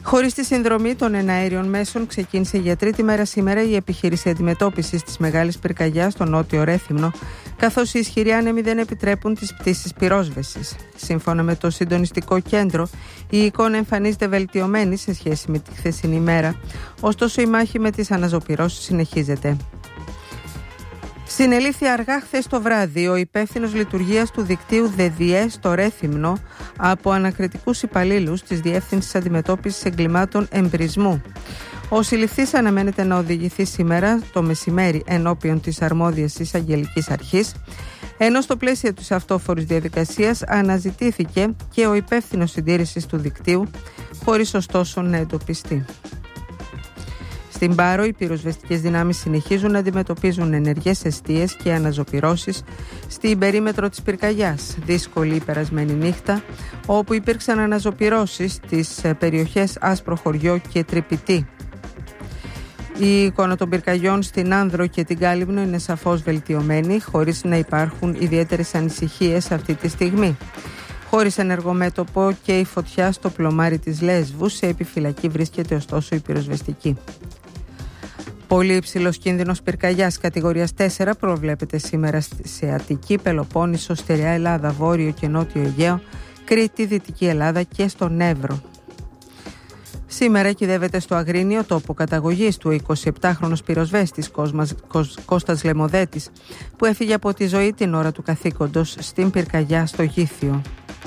Χωρίς τη συνδρομή των εναέριων μέσων, ξεκίνησε για τρίτη μέρα σήμερα η επιχείρηση αντιμετώπισης της μεγάλης πυρκαγιάς στο νότιο Ρέθυμνο, καθώς οι ισχυροί άνεμοι δεν επιτρέπουν τις πτήσεις πυρόσβεσης. Σύμφωνα με το συντονιστικό κέντρο, η εικόνα εμφανίζεται βελτιωμένη σε σχέση με τη χθεσινή μέρα, ωστόσο η μάχη με τις αναζωπυρώσεις συνεχίζεται. Συνελήφθη αργά χθες το βράδυ ο υπεύθυνος λειτουργίας του δικτύου ΔΕΔΙΕ στο Ρέθυμνο από ανακριτικούς υπαλλήλους της Διεύθυνσης Αντιμετώπισης Εγκλημάτων Εμπρισμού. Ο συλληφθής αναμένεται να οδηγηθεί σήμερα το μεσημέρι ενώπιον της αρμόδιας εισαγγελικής αρχής, ενώ στο πλαίσιο της αυτόφορης διαδικασίας αναζητήθηκε και ο υπεύθυνος συντήρησης του δικτύου, χωρίς ωστόσο να εντοπιστεί. Στην Πάρο, οι πυροσβεστικές δυνάμεις συνεχίζουν να αντιμετωπίζουν ενεργές εστίες και αναζωπυρώσεις στην περίμετρο της πυρκαγιάς. Δύσκολη η περασμένη νύχτα, όπου υπήρξαν αναζωπυρώσεις στις περιοχές Άσπρο Χωριό και Τρυπητή. Η εικόνα των πυρκαγιών στην Άνδρο και την Κάλυμνο είναι σαφώς βελτιωμένη, χωρίς να υπάρχουν ιδιαίτερες ανησυχίες αυτή τη στιγμή. Χωρίς ενεργομέτωπο και η φωτιά στο πλωμάρι της Λέσβου, σε επιφυλακή βρίσκεται ωστόσο η πυροσβεστική. Πολύ υψηλός κίνδυνος πυρκαγιάς κατηγορίας 4 προβλέπεται σήμερα σε Αττική, Πελοπόννησο, Στερεά Ελλάδα, Βόρειο και Νότιο Αιγαίο, Κρήτη, Δυτική Ελλάδα και στον Εύρο. Σήμερα κυδεύεται στο Αγρίνιο, τόπο καταγωγής του 27χρονος πυροσβέστης Κώστας Λεμοδέτης, που έφυγε από τη ζωή την ώρα του καθήκοντος στην πυρκαγιά στο Γήθιο.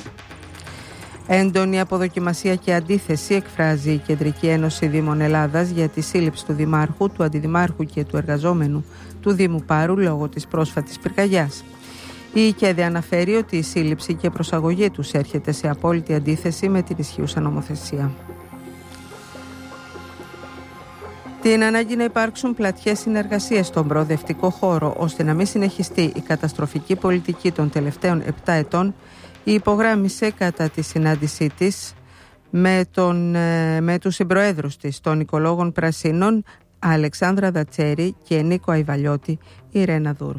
Έντονη αποδοκιμασία και αντίθεση εκφράζει η Κεντρική Ένωση Δήμων Ελλάδας για τη σύλληψη του Δημάρχου, του Αντιδημάρχου και του εργαζόμενου του Δήμου Πάρου λόγω της πρόσφατης πυρκαγιάς. Η ΚΕΔΕ αναφέρει ότι η σύλληψη και προσαγωγή τους έρχεται σε απόλυτη αντίθεση με την ισχύουσα νομοθεσία. Την ανάγκη να υπάρξουν πλατιές συνεργασίες στον προοδευτικό χώρο ώστε να μην συνεχιστεί η καταστροφική πολιτική των τελευταίων 7 ετών, υπογράμμισε κατά τη συνάντησή της με τους συμπροέδρους της, των Οικολόγων Πρασίνων Αλεξάνδρα Δατσέρη και Νίκο Αϊβαλιώτη, η Ρένα Δούρ.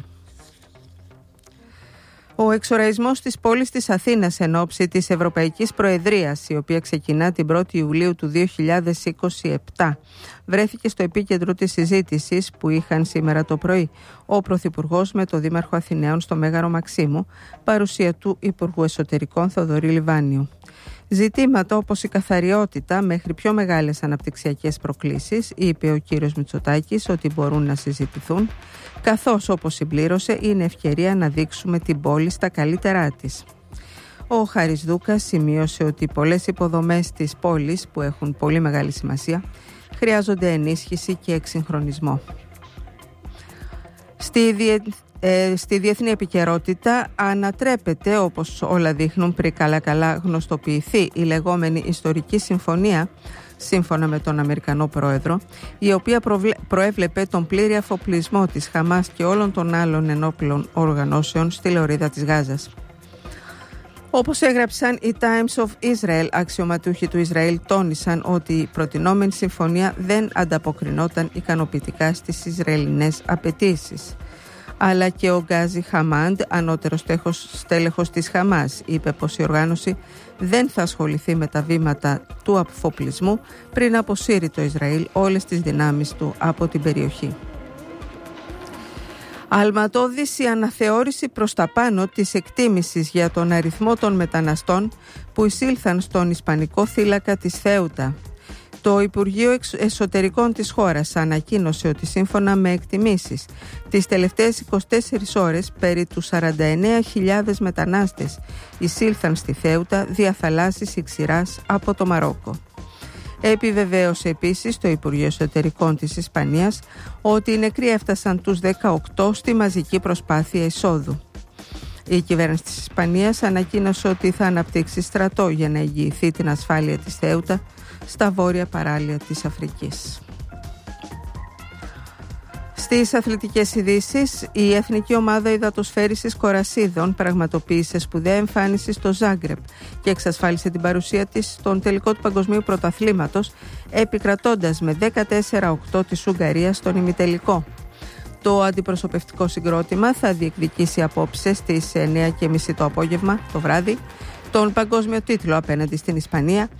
Ο εξοραϊσμός της πόλης της Αθήνας εν ώψη της Ευρωπαϊκής Προεδρίας, η οποία ξεκινά την 1η Ιουλίου του 2027, βρέθηκε στο επίκεντρο της συζήτησης που είχαν σήμερα το πρωί ο Πρωθυπουργός με τον Δήμαρχο Αθηναίων στο Μέγαρο Μαξίμου, παρουσία του Υπουργού Εσωτερικών Θοδωρή Λιβάνιου. Ζητήματα όπως η καθαριότητα μέχρι πιο μεγάλες αναπτυξιακές προκλήσεις, είπε ο κύριος Μητσοτάκης ότι μπορούν να συζητηθούν, καθώς, όπως συμπλήρωσε, είναι ευκαιρία να δείξουμε την πόλη στα καλύτερά της. Ο Χάρης Δούκας σημείωσε ότι πολλές υποδομές της πόλης που έχουν πολύ μεγάλη σημασία χρειάζονται ενίσχυση και εξυγχρονισμό. Στη διεθνή επικαιρότητα ανατρέπεται, όπως όλα δείχνουν, πριν καλά γνωστοποιηθεί η λεγόμενη ιστορική συμφωνία, σύμφωνα με τον Αμερικανό πρόεδρο, η οποία προέβλεπε τον πλήρη αφοπλισμό της Χαμάς και όλων των άλλων ενόπλων οργανώσεων στη λωρίδα της Γάζας. Όπως έγραψαν οι Times of Israel, αξιωματούχοι του Ισραήλ τόνισαν ότι η προτινόμενη συμφωνία δεν ανταποκρινόταν ικανοποιητικά στις Ισραηλινές απαιτήσεις. Αλλά και ο Γκάζι Χαμάντ, ανώτερος στέλεχος της Χαμάς, είπε πως η οργάνωση δεν θα ασχοληθεί με τα βήματα του αφοπλισμού πριν αποσύρει το Ισραήλ όλες τις δυνάμεις του από την περιοχή. Αλματώδης η αναθεώρηση προς τα πάνω της εκτίμησης για τον αριθμό των μεταναστών που εισήλθαν στον Ισπανικό θύλακα της Θέουτα. Το Υπουργείο Εσωτερικών της χώρας ανακοίνωσε ότι σύμφωνα με εκτιμήσεις τις τελευταίες 24 ώρες περί του 49.000 μετανάστες εισήλθαν στη Θέουτα δια θαλάσσης ή ξηράς από το Μαρόκο. Επιβεβαίωσε επίσης το Υπουργείο Εσωτερικών της Ισπανίας ότι οι νεκροί έφτασαν τους 18 στη μαζική προσπάθεια εισόδου. Η κυβέρνηση της Ισπανίας ανακοίνωσε ότι θα αναπτύξει στρατό για να εγγυηθεί την ασφάλεια της Θέουτα στα βόρεια παράλια της Αφρικής. Στις αθλητικές ειδήσεις, η Εθνική Ομάδα Υδατοσφαίρισης Κορασίδων πραγματοποίησε σπουδαία εμφάνιση στο Ζάγκρεπ και εξασφάλισε την παρουσία της στον τελικό του Παγκοσμίου Πρωταθλήματος, επικρατώντας με 14-8 της Ουγγαρίας στον ημιτελικό. Το αντιπροσωπευτικό συγκρότημα θα διεκδικήσει απόψε στις 9:30 το απόγευμα, το βράδυ, τον παγκόσμιο τίτλο απέναντι στην Ισπανία,